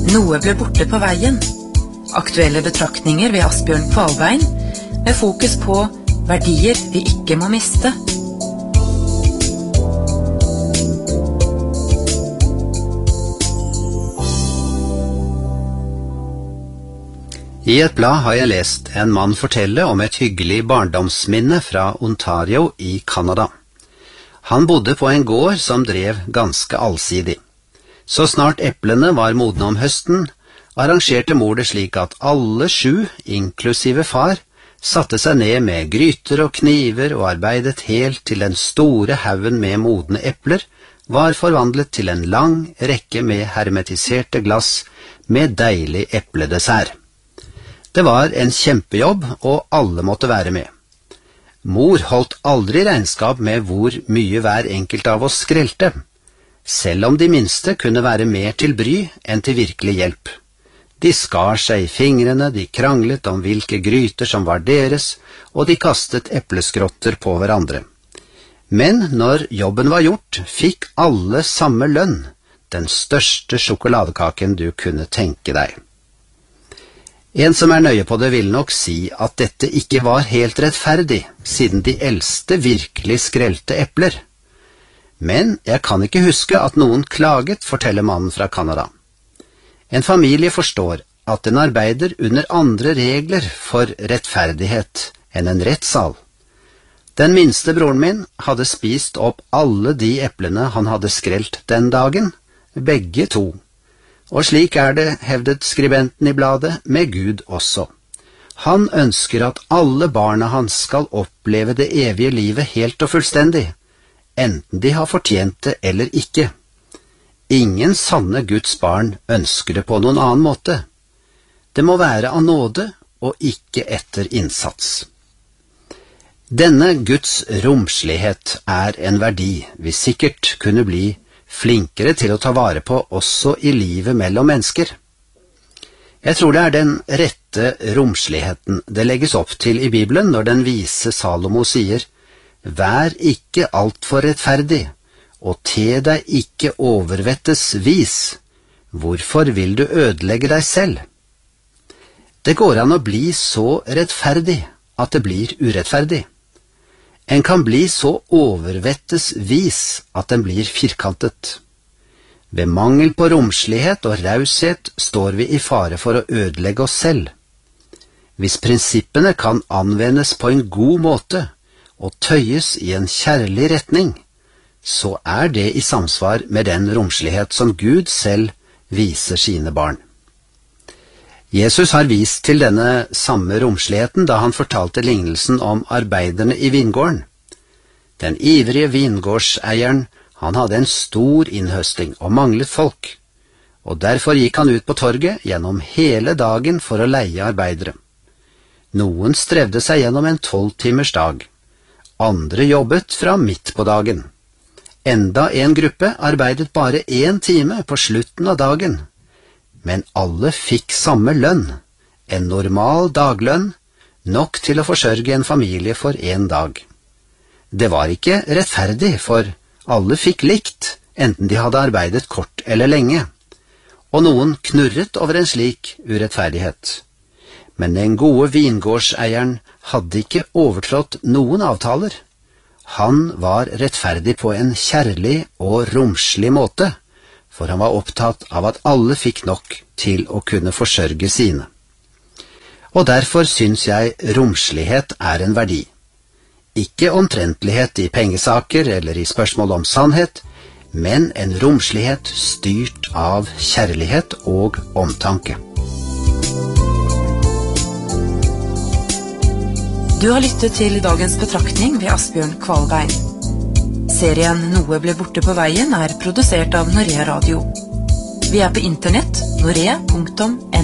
Noe ble borte på veien. Aktuelle betraktninger ved Asbjørn Kvalbein, med fokus på verdier vi ikke må miste. I et blad har jeg lest en mann fortelle om et hyggelig barndomsminne fra Ontario i Canada. Han bodde på en gård som drev ganske allsidig. Så snart eplene var modne om høsten, arrangerte mor det slik at alle 7, inklusive far, satte seg ned med gryter og kniver og arbeidet helt til den store haugen med modne epler var forvandlet til en lang rekke med hermetiserte glass med deilig epledessert. Det var en kjempejobb, og alle måtte være med. Mor holdt aldri regnskap med hvor mye hver enkelt av oss skrelte, selv om de minste kunne være mer til bry enn til virkelig hjelp. De skar seg i fingrene, de kranglet om hvilke gryter som var deres, og de kastet epleskrotter på hverandre. Men når jobben var gjort, fikk alle samme lønn, den største sjokoladekaken du kunne tenke deg. En som nøye på det vil nok si at dette ikke var helt rettferdig, siden de eldste virkelig skrelte epler. Men jeg kan ikke huske at noen klaget, forteller mannen fra Canada. En familie forstår at den arbeider under andre regler for rettferdighet enn en rettssal. Den minste broren min hadde spist opp alle de eplene han hadde skrelt den dagen, begge 2. Og slik det, hevdet skribenten i bladet, med Gud også. Han ønsker at alle barna hans skal oppleve det evige livet helt og fullstendig, enten de har fortjent det eller ikke. Ingen sanne Guds barn ønsker det på noen annen måte. Det må være av nåde og ikke etter innsats. Denne Guds romslighet en verdi vi sikkert kunne bli flinkere til å ta vare på også i livet mellom mennesker. Jeg tror det den rette romsligheten det legges opp til i Bibelen når den vise Salomo sier: «Vær ikke alt for rettferdig, og te deg ikke overvettes vis. Hvorfor vil du ødelegge deg selv?» Det går an å bli så rettferdig at det blir urettferdig. En kan bli så overvettes vis at den blir firkantet. Ved mangel på romslighet og raushet står vi i fare for å ødelegge oss selv. Hvis prinsippene kan anvendes på en god måte og tøyes i en kjærlig retning, så det i samsvar med den romslighet som Gud selv viser sine barn. Jesus har vist til denne samme romsligheten da han fortalte lignelsen om arbeiderne i vingården. Den ivrige vingårdseieren, han hadde en stor innhøsting og manglet folk, og derfor gikk han ut på torget gjennom hele dagen for å leie arbeidere. Noen strevde seg gjennom en 12-timers dag, andre jobbet fra midt på dagen. Enda en gruppe arbeidet bare 1 time på slutten av dagen. Men alle fikk samme lønn, en normal daglønn, nok til å forsørge en familie for 1 dag. Det var ikke rettferdig, for alle fikk likt, enten de hadde arbeidet kort eller lenge, og noen knurret over en slik urettferdighet. Men den gode vingårdseieren hadde ikke overtrådt noen avtaler. Han var rettferdig på en kjærlig og romslig måte, for han var opptatt av at alle fikk nok til å kunne forsørge sine. Og derfor syns jeg romslighet en verdi. Ikke omtrentlighet i pengesaker eller i spørsmål om sannhet, men en romslighet styrt av kjærlighet og omtanke. Du har lyttet til dagens betraktning ved Asbjørn Kvalbein. Serien Noe ble borte på veien produsert av Norea Radio. Vi på internett, norea.no.